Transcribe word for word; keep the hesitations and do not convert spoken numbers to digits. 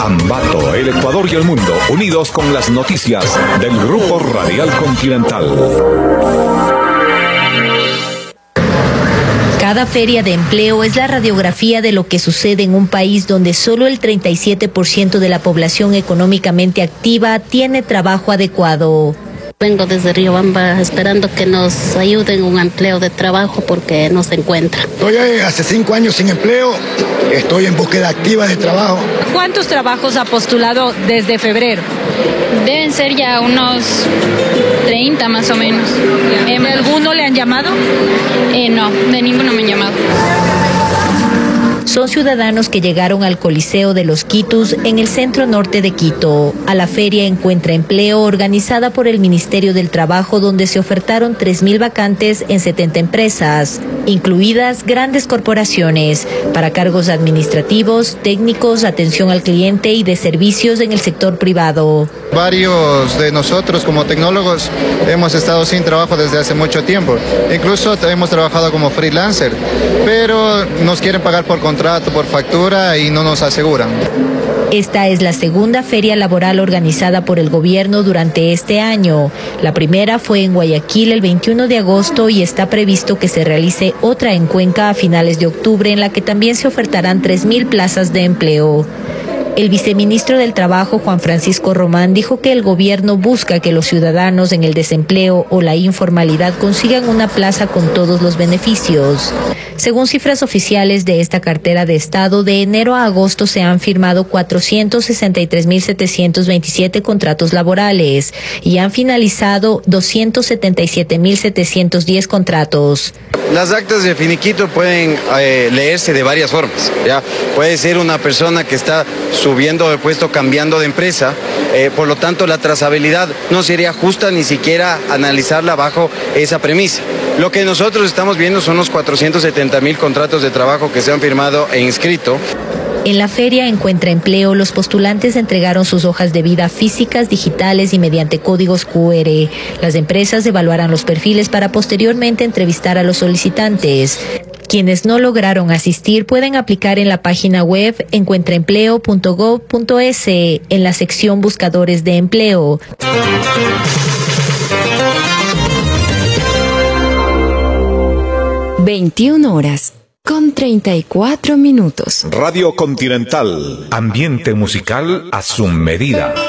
Ambato, el Ecuador y el mundo, unidos con las noticias del Grupo Radial Continental. Cada feria de empleo es la radiografía de lo que sucede en un país donde solo el treinta y siete por ciento de la población económicamente activa tiene trabajo adecuado. Vengo desde Riobamba esperando que nos ayuden un empleo de trabajo porque no se encuentra. Estoy hace cinco años sin empleo, estoy en búsqueda activa de trabajo. ¿Cuántos trabajos ha postulado desde febrero? Deben ser ya unos treinta más o menos. ¿De alguno le han llamado? Eh, no, de ninguno me han llamado. Son ciudadanos que llegaron al Coliseo de los Quitus en el centro norte de Quito, a la feria Encuentra Empleo organizada por el Ministerio del Trabajo, donde se ofertaron tres mil vacantes en setenta empresas, incluidas grandes corporaciones, para cargos administrativos, técnicos, atención al cliente y de servicios en el sector privado. Varios de nosotros como tecnólogos hemos estado sin trabajo desde hace mucho tiempo, incluso hemos trabajado como freelancer, pero nos quieren pagar por contrato, por factura y no nos aseguran. Esta es la segunda feria laboral organizada por el gobierno durante este año. La primera fue en Guayaquil el veintiuno de agosto y está previsto que se realice otra en Cuenca a finales de octubre, en la que también se ofertarán tres mil plazas de empleo. El viceministro del Trabajo, Juan Francisco Román, dijo que el gobierno busca que los ciudadanos en el desempleo o la informalidad consigan una plaza con todos los beneficios. Según cifras oficiales de esta cartera de Estado, de enero a agosto se han firmado cuatrocientos sesenta y tres mil setecientos veintisiete contratos laborales y han finalizado doscientos setenta y siete mil setecientos diez contratos. Las actas de finiquito pueden eh, leerse de varias formas, ¿ya? Puede ser una persona que está subiendo de puesto, cambiando de empresa, eh, por lo tanto la trazabilidad no sería justa ni siquiera analizarla bajo esa premisa. Lo que nosotros estamos viendo son los cuatrocientos setenta mil contratos de trabajo que se han firmado e inscrito. En la feria Encuentra Empleo, los postulantes entregaron sus hojas de vida físicas, digitales y mediante códigos cu erre. Las empresas evaluarán los perfiles para posteriormente entrevistar a los solicitantes. Quienes no lograron asistir pueden aplicar en la página web encuentraempleo punto gob punto es en la sección Buscadores de Empleo. veintiuna horas con treinta y cuatro minutos. Radio Continental, ambiente musical a su medida.